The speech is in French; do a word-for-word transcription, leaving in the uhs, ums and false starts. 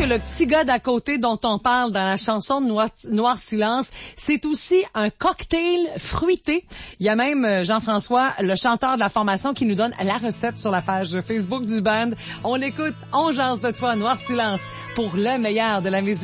le petit gars d'à côté dont on parle dans la chanson de Noir, Noir Silence, c'est aussi un cocktail fruité. Il y a même euh, Jean-François, le chanteur de la formation, qui nous donne la recette sur la page Facebook du band. On l'écoute, on jase de toi, Noir Silence, pour le meilleur de la musique.